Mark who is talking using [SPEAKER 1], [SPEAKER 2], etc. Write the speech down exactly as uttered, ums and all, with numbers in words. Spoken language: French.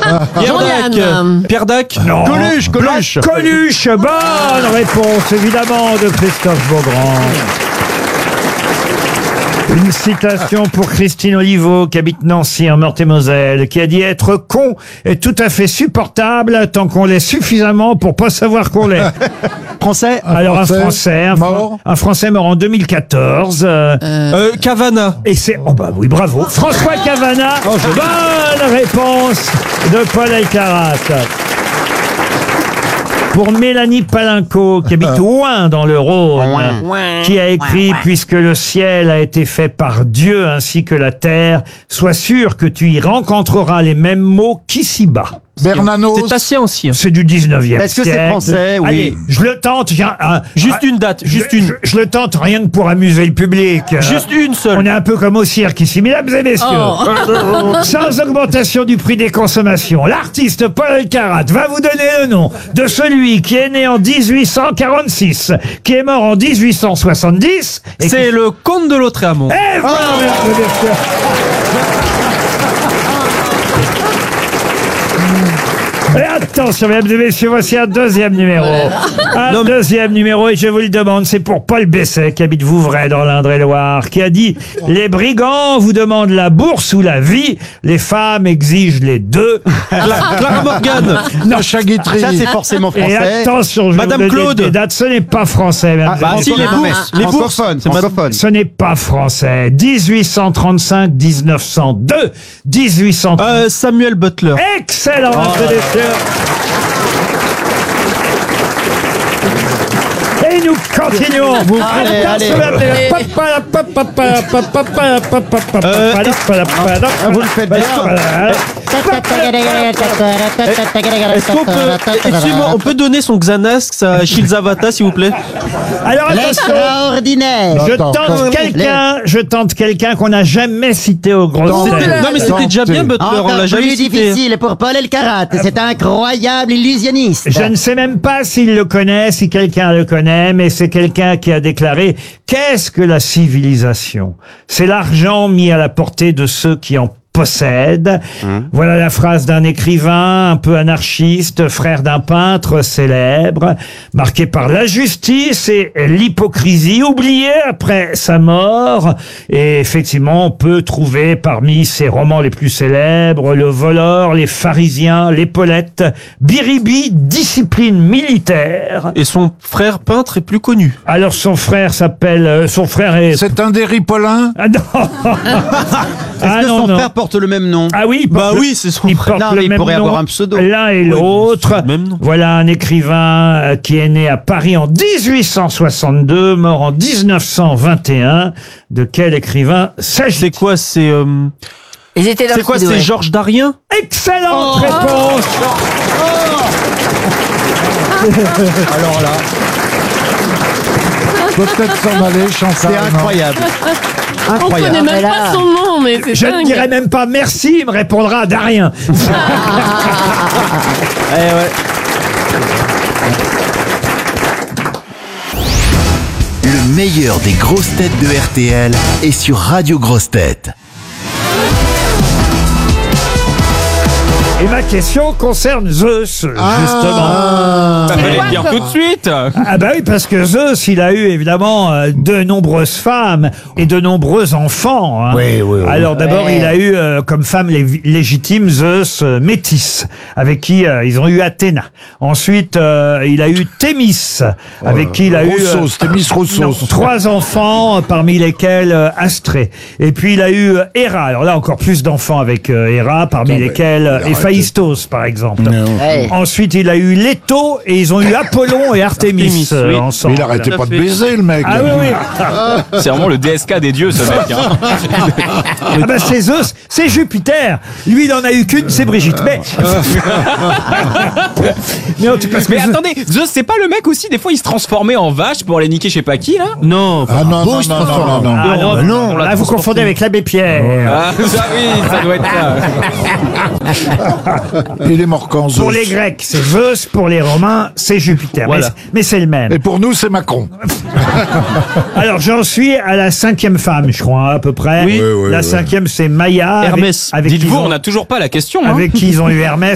[SPEAKER 1] Pierre Dac.
[SPEAKER 2] Jean-Yann.
[SPEAKER 1] Pierre Dac.
[SPEAKER 3] Non.
[SPEAKER 4] Coluche, Coluche.
[SPEAKER 3] Coluche, bonne réponse évidemment de Christophe Beaugrand. Une citation pour Christine Oliveau, qui habite Nancy, en Meurthe-et-Moselle, qui a dit « Être con est tout à fait supportable tant qu'on l'est suffisamment pour pas savoir qu'on l'est. »
[SPEAKER 4] Français.
[SPEAKER 3] Alors un
[SPEAKER 4] Français,
[SPEAKER 3] Français, un,
[SPEAKER 4] mort.
[SPEAKER 3] un Français mort en deux mille quatorze. euh,
[SPEAKER 1] Euh, Cavana.
[SPEAKER 3] Et c'est... Oh bah oui, bravo. François Cavana. Bonne réponse de Paul Elkarat. Pour Mélanie Palinco, qui habite Ouin dans le Rhône, qui a écrit « Puisque le ciel a été fait par Dieu ainsi que la terre, sois sûr que tu y rencontreras les mêmes mots qu'ici-bas. »
[SPEAKER 4] Bernanos.
[SPEAKER 1] C'est assez ancien.
[SPEAKER 3] C'est du dix-neuvième
[SPEAKER 4] Est-ce que c'est
[SPEAKER 3] siècle.
[SPEAKER 4] français? Oui.
[SPEAKER 3] Allez, je le tente. j'ai un- un-
[SPEAKER 1] Juste
[SPEAKER 3] un-
[SPEAKER 1] une date, juste
[SPEAKER 3] je,
[SPEAKER 1] une.
[SPEAKER 3] Je, je le tente rien que pour amuser le public.
[SPEAKER 1] Juste une seule.
[SPEAKER 3] On est un peu comme au cirque ici, mesdames et messieurs. Sans augmentation du prix des consommations, l'artiste Paul Elkarat va vous donner le nom de celui qui est né en dix-huit cent quarante-six, qui est mort en dix-huit cent soixante-dix. Et
[SPEAKER 1] C'est
[SPEAKER 3] qui...
[SPEAKER 1] le comte de Lautréamont.
[SPEAKER 3] Eh voilà, mesdames et messieurs. Et attention, mesdames et messieurs, voici un deuxième numéro. Un deuxième numéro, et je vous le demande, c'est pour Paul Besset, qui habite Vouvray, dans l'Indre-et-Loire, qui a dit « Les brigands vous demandent la bourse ou la vie, les femmes exigent les deux.
[SPEAKER 1] Cla- Clara Morgan. »
[SPEAKER 3] Non,
[SPEAKER 4] Sacha Guitry.
[SPEAKER 5] Ça, c'est forcément
[SPEAKER 3] et
[SPEAKER 5] français.
[SPEAKER 3] attention, je vais
[SPEAKER 1] Madame
[SPEAKER 3] vous donner
[SPEAKER 1] Claude.
[SPEAKER 3] des dates, ce n'est pas français, mesdames
[SPEAKER 1] bah,
[SPEAKER 3] et
[SPEAKER 1] si,
[SPEAKER 3] messieurs.
[SPEAKER 1] les
[SPEAKER 5] Non, mais
[SPEAKER 1] bourses. Les bourses.
[SPEAKER 5] francophone,
[SPEAKER 1] C'est ma-
[SPEAKER 5] francophone.
[SPEAKER 3] Ce n'est pas français. dix-huit cent trente-cinq, dix-neuf cent deux, dix-huit cent trente.
[SPEAKER 1] Euh, Samuel Butler.
[SPEAKER 3] Excellent, mesdames et messieurs. Et nous continuons. Vous
[SPEAKER 5] Allez, allez.
[SPEAKER 3] Vous le faites
[SPEAKER 1] Est-ce qu'on peut, excusez-moi, on peut donner son Xanax à Shilzavata, s'il vous plaît?
[SPEAKER 3] Alors attention,
[SPEAKER 5] L'extraordinaire.
[SPEAKER 3] je
[SPEAKER 4] Attends,
[SPEAKER 3] tente
[SPEAKER 4] attends.
[SPEAKER 3] quelqu'un, je tente quelqu'un qu'on n'a jamais cité au gros
[SPEAKER 4] Attends,
[SPEAKER 3] tête.
[SPEAKER 1] Non, mais c'était déjà bien Butler, on
[SPEAKER 5] Encore
[SPEAKER 1] l'a jamais
[SPEAKER 5] plus
[SPEAKER 1] cité.
[SPEAKER 5] difficile pour Paul Elkarat. C'est un incroyable illusionniste.
[SPEAKER 3] Je ne sais même pas s'il le connaît, si quelqu'un le connaît, mais c'est quelqu'un qui a déclaré « Qu'est-ce que la civilisation ? C'est l'argent mis à la portée de ceux qui en possèdent. » Voilà la phrase d'un écrivain un peu anarchiste, frère d'un peintre célèbre, marqué par l'injustice et l'hypocrisie, oublié après sa mort. Et effectivement, on peut trouver parmi ses romans les plus célèbres Le Voleur, Les Pharisiens, L'Épaulette, Biribi, Discipline militaire.
[SPEAKER 1] Et son frère peintre est plus connu.
[SPEAKER 3] Alors son frère s'appelle... euh, son frère est...
[SPEAKER 4] C'est un des Ripollins.
[SPEAKER 3] Ah non. Ah
[SPEAKER 5] Est-ce que
[SPEAKER 3] non,
[SPEAKER 5] son
[SPEAKER 3] non.
[SPEAKER 5] frère porte le même nom?
[SPEAKER 3] Ah oui, il
[SPEAKER 1] Bah
[SPEAKER 3] porte le-
[SPEAKER 1] oui, c'est son
[SPEAKER 3] il
[SPEAKER 1] frère.
[SPEAKER 3] porte
[SPEAKER 5] Non,
[SPEAKER 3] le
[SPEAKER 5] mais il
[SPEAKER 3] même
[SPEAKER 5] pourrait
[SPEAKER 3] nom,
[SPEAKER 5] avoir un pseudo.
[SPEAKER 3] l'un et
[SPEAKER 1] Oui,
[SPEAKER 3] l'autre.
[SPEAKER 1] c'est le même nom.
[SPEAKER 3] Voilà un écrivain euh, qui est né à Paris en dix-huit cent soixante-deux, mort en dix-neuf cent vingt et un. De quel écrivain
[SPEAKER 1] C'est
[SPEAKER 3] s'agit-il?
[SPEAKER 1] quoi, c'est, euh,
[SPEAKER 2] Ils étaient dans
[SPEAKER 1] c'est
[SPEAKER 2] le
[SPEAKER 1] quoi,
[SPEAKER 2] Sud-Ouest.
[SPEAKER 1] c'est Georges Darien?
[SPEAKER 3] Excellente réponse.
[SPEAKER 5] Alors là,
[SPEAKER 4] Peut-être s'en aller, Chantal.
[SPEAKER 5] c'est
[SPEAKER 4] non.
[SPEAKER 5] incroyable.
[SPEAKER 2] On connaît
[SPEAKER 5] Incroyable.
[SPEAKER 2] même pas son nom, mais c'est
[SPEAKER 3] Je ne
[SPEAKER 2] dingue.
[SPEAKER 3] dirai même pas merci, il me répondra Darien.
[SPEAKER 1] Eh ouais.
[SPEAKER 6] Le meilleur des grosses têtes de R T L est sur Radio Grosses Têtes.
[SPEAKER 3] Et ma question concerne Zeus, justement.
[SPEAKER 4] Ah.
[SPEAKER 1] Ça fallait le dire tout de suite.
[SPEAKER 3] Ah bah oui, parce que Zeus, il a eu évidemment euh, de nombreuses femmes et de nombreux enfants. Hein.
[SPEAKER 4] Oui, oui, oui.
[SPEAKER 3] Alors d'abord,
[SPEAKER 5] Ouais.
[SPEAKER 3] il a eu euh, comme femme lé- légitime Zeus euh, Métis, avec qui euh, ils ont eu Athéna. Ensuite, euh, il a eu Thémis, avec qui il a eu euh,
[SPEAKER 4] Rousseau, c'était Miss Rousseau.
[SPEAKER 3] non, trois enfants, euh, parmi lesquels euh, Astrée. Et puis il a eu euh, Héra. Alors là, encore plus d'enfants avec euh, Héra, parmi
[SPEAKER 4] Attends, mais-
[SPEAKER 3] lesquels euh,
[SPEAKER 4] arrêtez.
[SPEAKER 3] Héphaïstos, par exemple.
[SPEAKER 4] Non.
[SPEAKER 5] Ouais.
[SPEAKER 3] Ensuite, il a eu Leto et ils ont eu Apollon et Artémis
[SPEAKER 1] Artémis,
[SPEAKER 3] euh,
[SPEAKER 1] oui.
[SPEAKER 4] Mais
[SPEAKER 3] ensemble.
[SPEAKER 4] il arrêtait
[SPEAKER 1] Tout à
[SPEAKER 4] pas de
[SPEAKER 1] fait.
[SPEAKER 4] baiser, le mec.
[SPEAKER 3] Ah oui, oui.
[SPEAKER 7] C'est vraiment le D S K des dieux, ce mec. Hein.
[SPEAKER 3] Ah bah c'est Zeus, c'est Jupiter. Lui, il en a eu qu'une, c'est Brigitte. Mais, mais en tout cas,
[SPEAKER 7] Mais
[SPEAKER 3] Zeus-
[SPEAKER 7] attendez, Zeus, c'est pas le mec aussi, des fois, il se transformait en vache pour aller niquer je sais pas qui, là?
[SPEAKER 1] Non.
[SPEAKER 4] Ah non, non,
[SPEAKER 5] il se
[SPEAKER 4] non, non,
[SPEAKER 5] transforme.
[SPEAKER 4] non, non.
[SPEAKER 3] Ah non,
[SPEAKER 1] Non,
[SPEAKER 3] non,
[SPEAKER 1] on l'a
[SPEAKER 3] là vous
[SPEAKER 1] transporté.
[SPEAKER 3] confondez avec l'abbé Pierre.
[SPEAKER 7] Ah, ça, oui, ça doit être ça.
[SPEAKER 4] Il est mort quand, Zeus.
[SPEAKER 3] Pour les Grecs, c'est Zeus, pour les Romains, c'est Jupiter.
[SPEAKER 1] Voilà.
[SPEAKER 3] Mais, mais c'est le même.
[SPEAKER 4] Et pour nous, c'est Macron.
[SPEAKER 3] Alors j'en suis à la cinquième femme, je crois, à peu près.
[SPEAKER 1] Oui.
[SPEAKER 4] Oui, oui,
[SPEAKER 3] la
[SPEAKER 4] oui.
[SPEAKER 3] cinquième, c'est Maya. avec-
[SPEAKER 1] Hermès.
[SPEAKER 3] Avec, qui
[SPEAKER 7] Dites-vous,
[SPEAKER 3] ils ont-
[SPEAKER 7] on n'a toujours pas la question. Hein.
[SPEAKER 3] avec qui ils ont eu Hermès.